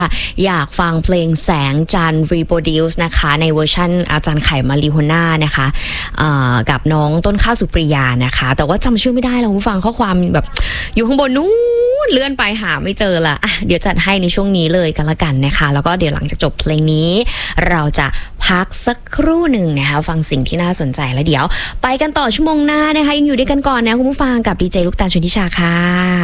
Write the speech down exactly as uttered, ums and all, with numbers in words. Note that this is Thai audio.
อยากฟังเพลงแสงจันทร์ Reproduce นะคะในเวอร์ชันอาจารย์ไข่มาริโฮน่านะคะกับน้องต้นข้าวสุปริยานะคะแต่ว่าจำชื่อไม่ได้แล้วผู้ฟังข้อความแบบอยู่ข้างบนนู้นเลื่อนไปหาไม่เจอละอ่ะเดี๋ยวจัดให้ในช่วงนี้เลยกันละกันนะคะแล้วก็เดี๋ยวหลังจากจบเพลงนี้เราจะพักสักครู่หนึ่งนะคะฟังสิ่งที่น่าสนใจแล้วเดี๋ยวไปกันต่อชั่วโมงหน้านะคะยังอยู่ด้วยกันก่อนนะคุณผู้ฟังกับดีเจลูกตาลชนทิชาค่ะ